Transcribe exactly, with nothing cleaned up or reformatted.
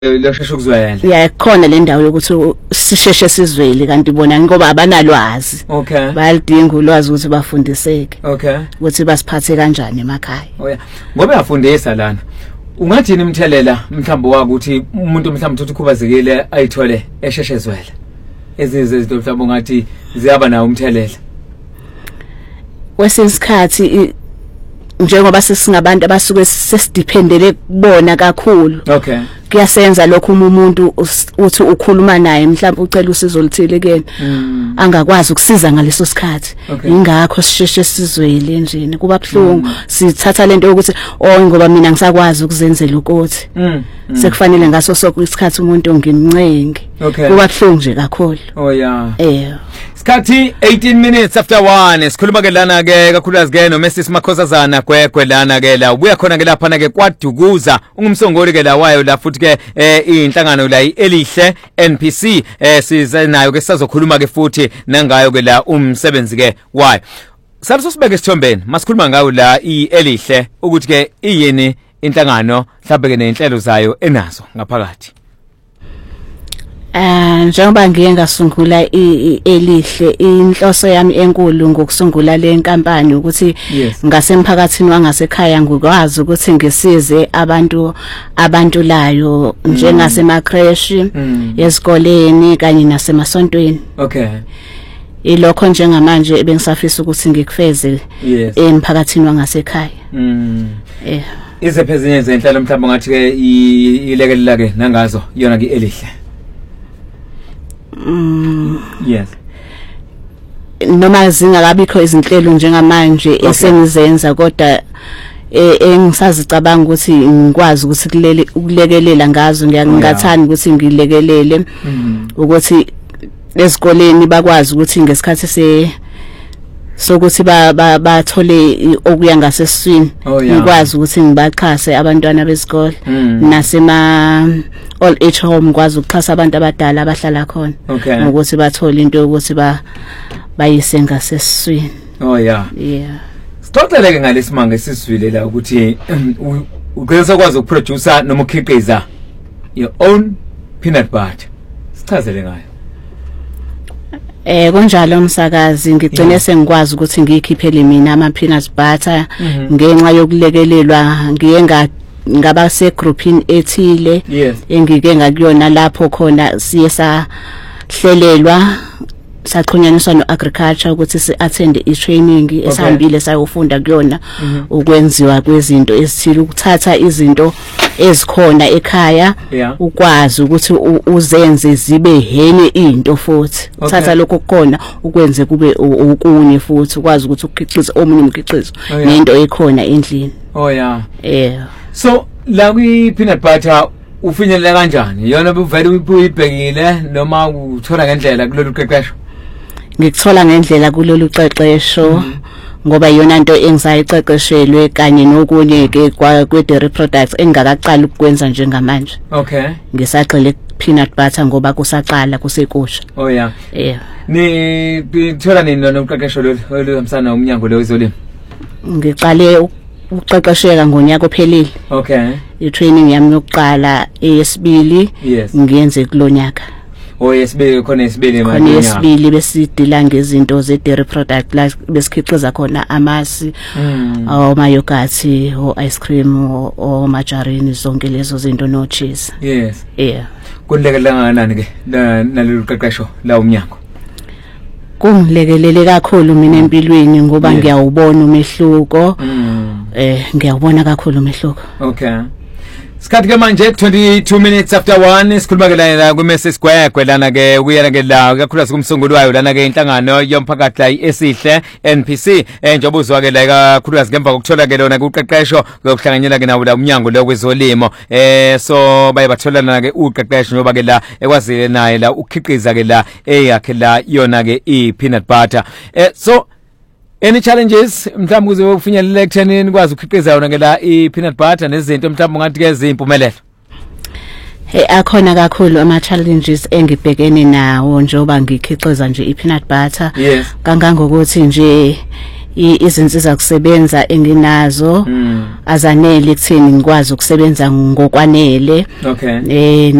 losheshe ukuzwela. Yeah, khona le ndawo yokuthi sisheshe sizwele kanti bona ngoba abanalwazi. Okay. Bayalidinga ulwazi ukuthi bafundiseke. Okay. Ukuthi basiphathe kanjani emakhaya. Oh yeah. Ngoba yafundisa lana. Ungathini imthelela mhlawumbe wakuthi umuntu mhlawumbe uthi ukhubazekile ayithole esheshe zwele. Ezize izinto mhlawumbe ungathi ziyaba nawo umthelela. Kwesinye isikhathi njengoba sesingabantu abasuke sesidependele kubona kakhulu. Okay. Kuyasenza lokho umuntu uthi ukhuluma naye mhlawumbe ucela usizo oluthile kene angakwazi ukusiza ngaleso sikhathi ingakho sisheshe sizwele njeni kuba buhlungu sithatha lento ukuthi oh ngoba mina ngisakwazi ukuzenzela ukuthi sekufanele ngaso sonke isikhathi umuntu ngimncenge kuba buhlungu nje kakhulu. Oh yeah. Eh. Skhathi eighteen minutes after one sikhuluma ke lana ke kakhulukazi ke no Missus Makhosazana gwegwe lana ke la ubuya khona ke lapha na ke kwaDukuza ungumsongoli ke la wayo la futhi ke eh inhlangano la elihle N P C eh size nayo ke sizokhuluma ke futhi nangayo ke la umsebenzi ke wayo. Saliso sibeke isithombeni masikhuluma ngayo la elihle ukuthi ke iyini inhlangano mhlawumbe ke nenhlelo zayo enazo ngaphakathi. Eh njengoba ngiye ngasungula elihle inhloso yami enkulu ngokusungula le nkampani ukuthi ngasemphakathini wangasekhaya ngikwazi ukuthi ngisize abantu abantu layo njengasema creche esikoleni kanye nasemasontweni. Okay. Ilokho njengamanje ebengisafisa ukuthi ngikufeze emphakathini wangasekhaya. Mm. Eh. Iziphe ezinye izinhlelo mhlawumbe ngathi ke ilekelela ke nangazo yona ke elihle. Mm. Yes. Noma zingakabikho izinhlelo njengamanje esengizenza kodwa engisazicabanga ukuthi ngikwazi ukuthi kulele ukulekelela ngazo ngiyangathanda ukuthi ngilekelele ukuthi esikoleni bakwazi ukuthi ngesikhathi se sokuthi ba bathole okuya ngasesiswini ngikwazi ukuthi ngibaxhase abantwana besikole nasema all age home kwazi ukuxhasa abantu abadala abahlala khona ukuthi bathole into ukuthi ba bayise ngasesiswini. Oh yeah. Yeah. Sixoxeleke ngalesimanga esizwile la ukuthi ugcina kwazi ukuproducer noma ukhiqiza your own peanut butter. Sichazele ngayo. Eh konjalo umsakazi ngigcine sengikwazi ukuthi ngikhiphele mina ama peanut butter ngenxa yokulekelelwa ngiye nga ngaba se groupini ethile engike ngakuyona lapho khona siye sahlelelwa saqhunyaniswa no agriculture ukuthi si attend i training esihambile sayofunda kuyona ukwenziwa kwezinto ezithile ukuthatha izinto ezikhona ekhaya ukwazi ukuthi uzenze zibe henye into futhi uthatha lokho kukhona ukwenze kube okunye futhi ukwazi ukuthi ukhiqize omunye umkhiqizo nento ekhona endlini. Oh yeah. Eh. So la kwi peanut butter ufinyelela kanjani yona buvele uyibhekile noma uthola ngendlela kulolu qeqesho? Ngikuthola ngendlela kulolu qeqesho ngoba yona into engisayiqeqeshelwe kanye nokunye ke kwe dairy products engakaqala ukwenza njengamanje. Okay. Ngisaqale peanut butter ngoba kusaqala kusekusha. Oh yeah. Yeah. Ni thola nini lona uqeqesho lo oluhambisana umnyango lo wezolimo? Ngiqale ukuqeqesheka ngonyaka ophelile. Okay. I training yami yokuqala eyesibili ngiyenze kulonyaka. Oh yesibili khona isibili manje. Khona yesibili besidila ngezinto ze dairy product la besikhiqiza khona amasi, o mayogurt, o ice cream, o margarine zonke lezo zinto no cheese. Yes. Yeah. Kulekelela kanani ke nalolu qeqesho la umnyango? Kungilekelele kakhulu mina empilweni ngoba ngiyawubona umehluko. Eh ngiyawubona kakhulu umehluko. Okay. Sikhathi ke manje twenty-two minutes after one sikhuluma ke la ku Missus Gwegwe lana ke uyena ke la kakhulukazi kumsunguli wayo lana ke inhlangano yomphakathi la esihle N P C njengoba uzwa ke la kakhulukazi ngemva kokuthola ke lona kuqeqesho lokuhlanganyela ke nawo la umnyango lo kwezolimo eh so baye bathola lana ke uqeqesho njoba ke la ekwazile naye la ukhiqiza ke la eyakhe la yona ke I peanut butter eh so any challenges mhlawumbe kuze ufinyelela ekuthenini kwazi ukukhiqiza yona ke la I peanut butter nezinto mhlawumbe ngathi ke izimpumelelo? Hey akhona kakhulu ama challenges engibhekene nawo njoba ngikhiqiza nje I peanut butter kangangokuthi nje izinsiza kusebenza enginazo azanele ekutheni ngikwazi ukusebenza ngokwanele okay eh